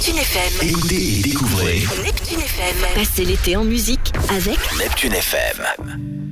Neptune FM. Écoutez et découvrez Neptune FM. Passez l'été en musique avec Neptune FM.